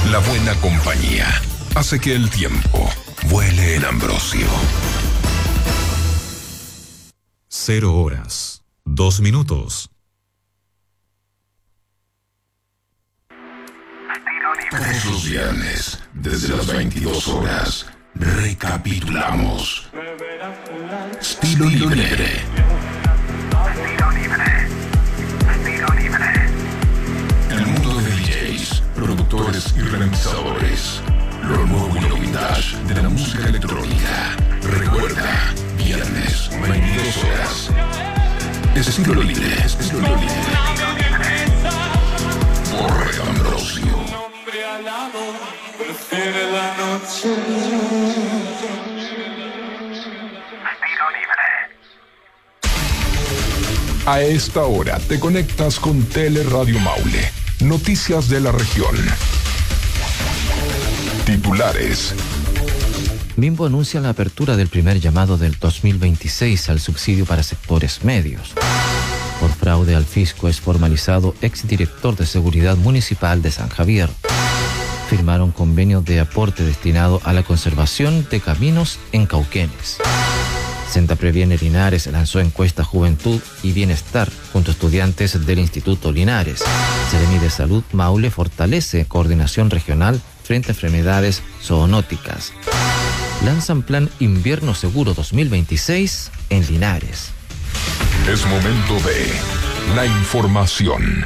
La buena compañía hace que el tiempo vuele en Ambrosio. 0:02. Todos los viernes, desde las 22 horas, recapitulamos. Estilo libre. El mundo de DJs, productores y remixadores. Lo nuevo y lo vintage de la música electrónica. Recuerda, viernes, 22 horas. Estilo libre, estilo libre. Por Red Ambrosio. A esta hora te conectas con Teleradio Maule. Noticias de la región. Titulares. Bimbo anuncia la apertura del primer llamado del 2026 al subsidio para sectores medios. Por fraude al fisco es formalizado exdirector de Seguridad Municipal de San Javier. Firmaron convenio de aporte destinado a la conservación de caminos en Cauquenes. Senda Previene Linares lanzó encuesta Juventud y Bienestar junto a estudiantes del Instituto Linares. Seremi de Salud Maule fortalece coordinación regional frente a enfermedades zoonóticas. Lanzan plan Invierno Seguro 2026 en Linares. Es momento de la información.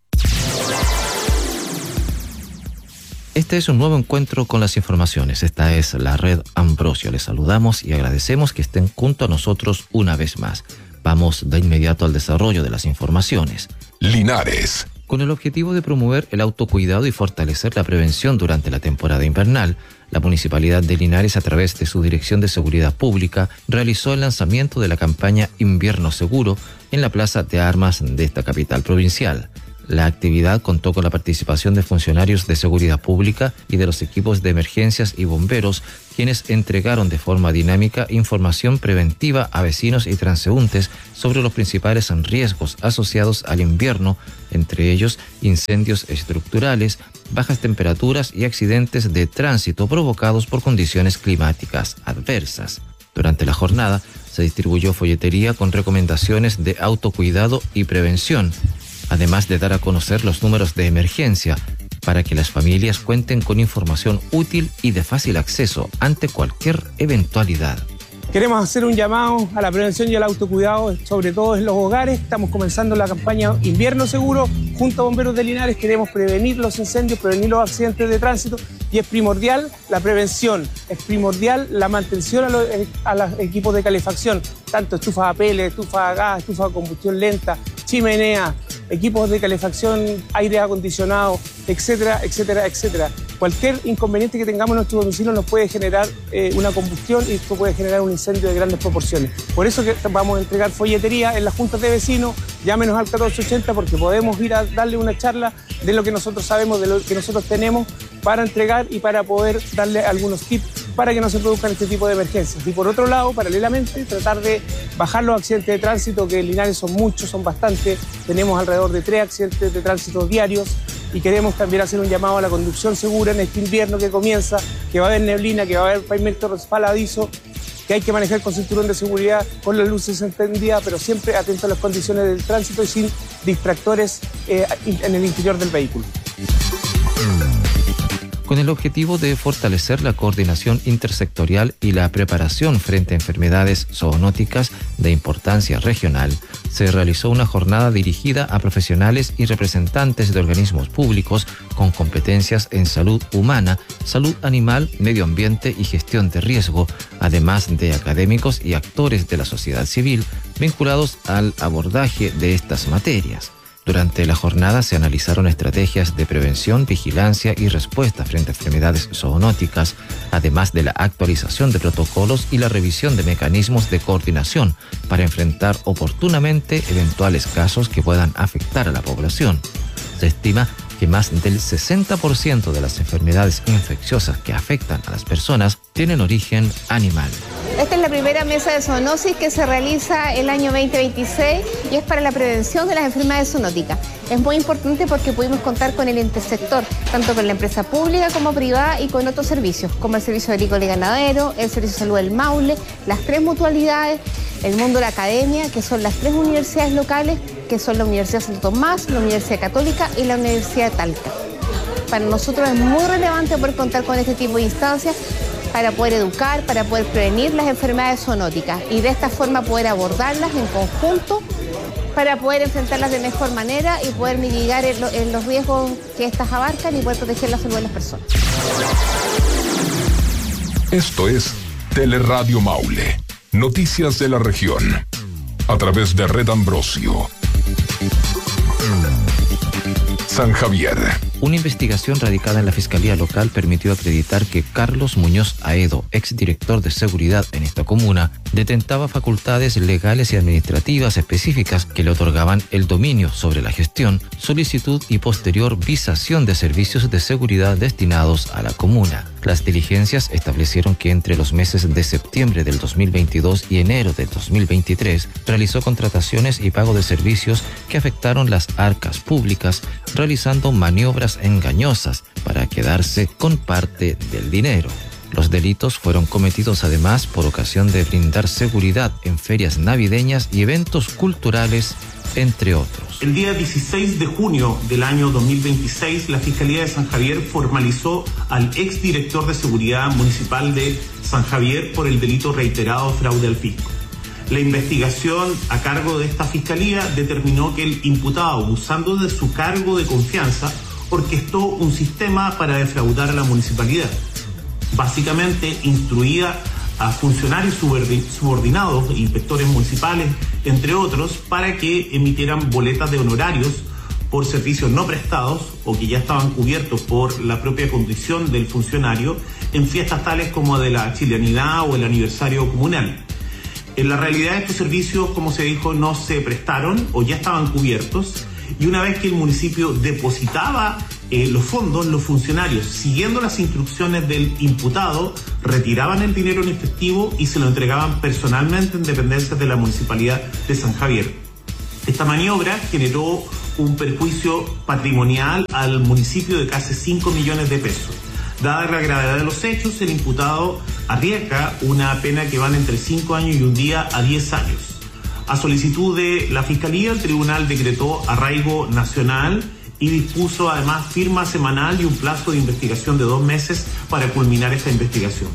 Este es un nuevo encuentro con las informaciones. Esta es la Red Ambrosio. Les saludamos y agradecemos que estén junto a nosotros una vez más. Vamos de inmediato al desarrollo de las informaciones. Linares. Con el objetivo de promover el autocuidado y fortalecer la prevención durante la temporada invernal, la Municipalidad de Linares, a través de su Dirección de Seguridad Pública, realizó el lanzamiento de la campaña Invierno Seguro en la Plaza de Armas de esta capital provincial. La actividad contó con la participación de funcionarios de seguridad pública y de los equipos de emergencias y bomberos, quienes entregaron de forma dinámica información preventiva a vecinos y transeúntes sobre los principales riesgos asociados al invierno, entre ellos incendios estructurales, bajas temperaturas y accidentes de tránsito provocados por condiciones climáticas adversas. Durante la jornada se distribuyó folletería con recomendaciones de autocuidado y prevención, además de dar a conocer los números de emergencia para que las familias cuenten con información útil y de fácil acceso ante cualquier eventualidad. Queremos hacer un llamado a la prevención y al autocuidado, sobre todo en los hogares. Estamos comenzando la campaña Invierno Seguro junto a Bomberos de Linares. Queremos prevenir los incendios, prevenir los accidentes de tránsito, y es primordial la prevención, es primordial la mantención a los equipos de calefacción, tanto estufas a pellet, estufas a gas, estufas a combustión lenta, chimenea, equipos de calefacción, aire acondicionado, etcétera, etcétera, etcétera. Cualquier inconveniente que tengamos en nuestro domicilio nos puede generar una combustión, y esto puede generar un incendio de grandes proporciones. Por eso que vamos a entregar folletería en las juntas de vecinos. Llámenos al 1480 porque podemos ir a darle una charla de lo que nosotros sabemos, de lo que nosotros tenemos para entregar y para poder darle algunos tips para que no se produzcan este tipo de emergencias. Y por otro lado, paralelamente, tratar de bajar los accidentes de tránsito, que en Linares son muchos, son bastantes. Tenemos alrededor de 3 accidentes de tránsito diarios, y queremos también hacer un llamado a la conducción segura en este invierno que comienza, que va a haber neblina, que va a haber pavimento resbaladizo, que hay que manejar con cinturón de seguridad, con las luces encendidas, pero siempre atento a las condiciones del tránsito y sin distractores en el interior del vehículo. Con el objetivo de fortalecer la coordinación intersectorial y la preparación frente a enfermedades zoonóticas de importancia regional, se realizó una jornada dirigida a profesionales y representantes de organismos públicos con competencias en salud humana, salud animal, medio ambiente y gestión de riesgo, además de académicos y actores de la sociedad civil vinculados al abordaje de estas materias. Durante la jornada se analizaron estrategias de prevención, vigilancia y respuesta frente a enfermedades zoonóticas, además de la actualización de protocolos y la revisión de mecanismos de coordinación para enfrentar oportunamente eventuales casos que puedan afectar a la población. Se estima que más del 60% de las enfermedades infecciosas que afectan a las personas tienen origen animal. Esta es la primera primera mesa de zoonosis que se realiza el año 2026 y es para la prevención de las enfermedades zoonóticas. Es muy importante porque pudimos contar con el intersector, tanto con la empresa pública como privada y con otros servicios, como el Servicio Agrícola y Ganadero, el Servicio de Salud del Maule, las 3 mutualidades, el mundo de la academia, que son las 3 universidades locales, que son la Universidad Santo Tomás, la Universidad Católica y la Universidad de Talca. Para nosotros es muy relevante poder contar con este tipo de instancias para poder educar, para poder prevenir las enfermedades zoonóticas y de esta forma poder abordarlas en conjunto para poder enfrentarlas de mejor manera y poder mitigar los riesgos que estas abarcan y poder proteger la salud de las personas. Esto es Teleradio Maule, noticias de la región, a través de Red Ambrosio. San Javier. Una investigación radicada en la Fiscalía Local permitió acreditar que Carlos Muñoz Aedo, exdirector de seguridad en esta comuna, detentaba facultades legales y administrativas específicas que le otorgaban el dominio sobre la gestión, solicitud y posterior visación de servicios de seguridad destinados a la comuna. Las diligencias establecieron que entre los meses de septiembre del 2022 y enero del 2023 realizó contrataciones y pago de servicios que afectaron las arcas públicas, realizando maniobras engañosas para quedarse con parte del dinero. Los delitos fueron cometidos además por ocasión de brindar seguridad en ferias navideñas y eventos culturales, entre otros. El día 16 de junio del año 2026, la Fiscalía de San Javier formalizó al exdirector de Seguridad Municipal de San Javier por el delito reiterado fraude al fisco. La investigación a cargo de esta Fiscalía determinó que el imputado, usando de su cargo de confianza, orquestó un sistema para defraudar a la municipalidad. Básicamente instruía a funcionarios subordinados, inspectores municipales, entre otros, para que emitieran boletas de honorarios por servicios no prestados o que ya estaban cubiertos por la propia condición del funcionario en fiestas tales como de la chilenidad o el aniversario comunal. En la realidad estos servicios, como se dijo, no se prestaron o ya estaban cubiertos, y una vez que el municipio depositaba los fondos, los funcionarios, siguiendo las instrucciones del imputado, retiraban el dinero en efectivo y se lo entregaban personalmente en dependencias de la Municipalidad de San Javier. Esta maniobra generó un perjuicio patrimonial al municipio de casi 5 millones de pesos. Dada la gravedad de los hechos, el imputado arriesga una pena que van entre 5 años y un día a 10 años. A solicitud de la Fiscalía, el tribunal decretó arraigo nacional y dispuso además firma semanal y un plazo de investigación de 2 meses para culminar esta investigación.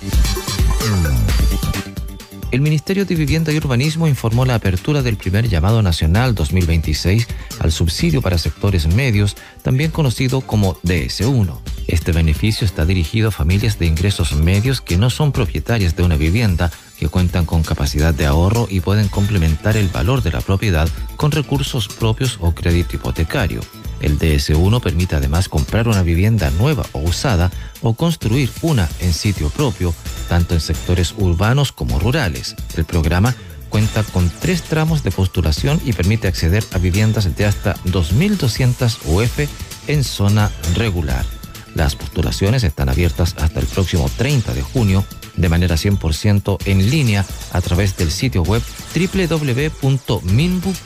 El Ministerio de Vivienda y Urbanismo informó la apertura del primer llamado nacional 2026 al subsidio para sectores medios, también conocido como DS1. Este beneficio está dirigido a familias de ingresos medios que no son propietarias de una vivienda, que cuentan con capacidad de ahorro y pueden complementar el valor de la propiedad con recursos propios o crédito hipotecario. El DS1 permite además comprar una vivienda nueva o usada o construir una en sitio propio, tanto en sectores urbanos como rurales. El programa cuenta con 3 tramos de postulación y permite acceder a viviendas de hasta 2.200 UF en zona regular. Las postulaciones están abiertas hasta el próximo 30 de junio, de manera 100% en línea a través del sitio web www.minbu.cl.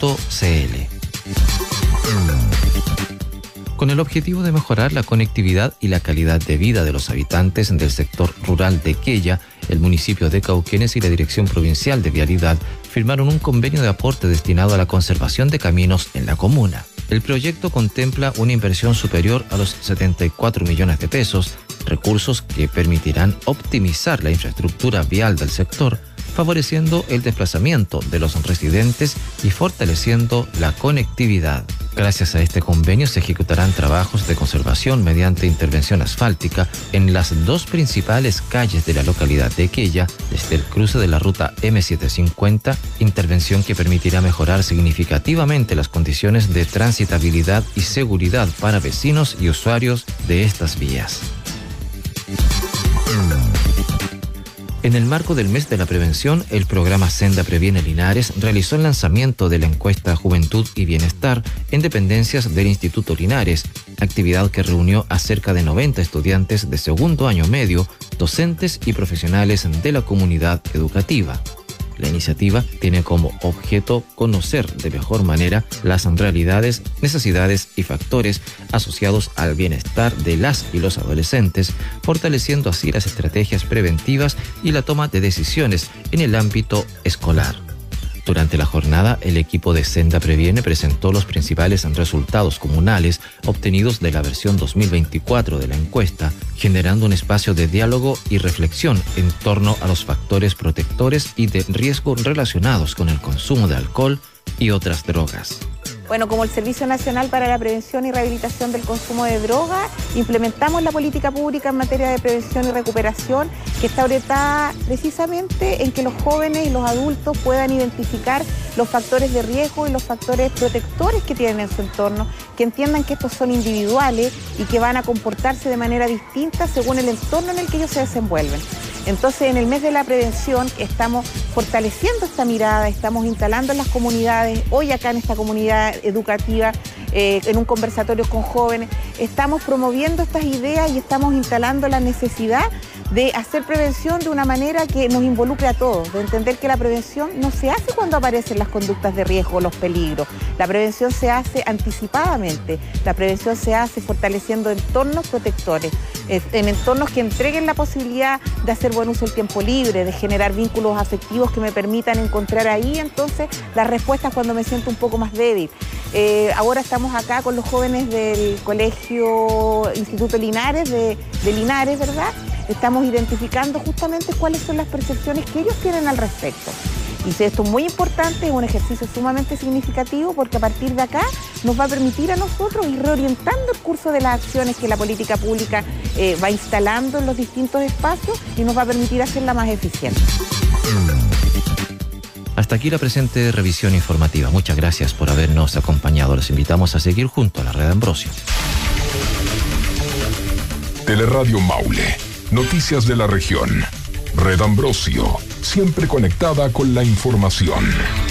Con el objetivo de mejorar la conectividad y la calidad de vida de los habitantes del sector rural de Quella, el municipio de Cauquenes y la Dirección Provincial de Vialidad firmaron un convenio de aporte destinado a la conservación de caminos en la comuna. El proyecto contempla una inversión superior a los 74 millones de pesos, recursos que permitirán optimizar la infraestructura vial del sector, favoreciendo el desplazamiento de los residentes y fortaleciendo la conectividad. Gracias a este convenio se ejecutarán trabajos de conservación mediante intervención asfáltica en las 2 principales calles de la localidad de Quella, desde el cruce de la ruta M750, intervención que permitirá mejorar significativamente las condiciones de transitabilidad y seguridad para vecinos y usuarios de estas vías. En el marco del mes de la prevención, el programa Senda Previene Linares realizó el lanzamiento de la encuesta Juventud y Bienestar en dependencias del Instituto Linares, actividad que reunió a cerca de 90 estudiantes de segundo año medio, docentes y profesionales de la comunidad educativa. La iniciativa tiene como objeto conocer de mejor manera las realidades, necesidades y factores asociados al bienestar de las y los adolescentes, fortaleciendo así las estrategias preventivas y la toma de decisiones en el ámbito escolar. Durante la jornada, el equipo de Senda Previene presentó los principales resultados comunales obtenidos de la versión 2024 de la encuesta, generando un espacio de diálogo y reflexión en torno a los factores protectores y de riesgo relacionados con el consumo de alcohol y otras drogas. Bueno, como el Servicio Nacional para la Prevención y Rehabilitación del Consumo de Drogas, implementamos la política pública en materia de prevención y recuperación, que está orientada precisamente en que los jóvenes y los adultos puedan identificar los factores de riesgo y los factores protectores que tienen en su entorno, que entiendan que estos son individuales y que van a comportarse de manera distinta según el entorno en el que ellos se desenvuelven. Entonces, en el mes de la prevención estamos fortaleciendo esta mirada, estamos instalando en las comunidades, hoy acá en esta comunidad educativa, en un conversatorio con jóvenes, estamos promoviendo estas ideas y estamos instalando la necesidad de hacer prevención de una manera que nos involucre a todos, de entender que la prevención no se hace cuando aparecen las conductas de riesgo, los peligros. La prevención se hace anticipadamente, la prevención se hace fortaleciendo entornos protectores, en entornos que entreguen la posibilidad de hacer buen uso del tiempo libre, de generar vínculos afectivos que me permitan encontrar ahí entonces las respuestas cuando me siento un poco más débil. Ahora estamos acá con los jóvenes del Colegio Instituto Linares, de Linares, ¿verdad? Estamos identificando justamente cuáles son las percepciones que ellos tienen al respecto. Y esto es muy importante, es un ejercicio sumamente significativo porque a partir de acá nos va a permitir a nosotros ir reorientando el curso de las acciones que la política pública va instalando en los distintos espacios y nos va a permitir hacerla más eficiente. Hasta aquí la presente revisión informativa. Muchas gracias por habernos acompañado. Los invitamos a seguir junto a la Red Ambrosio. Teleradio Maule. Noticias de la región. Red Ambrosio. Siempre conectada con la información.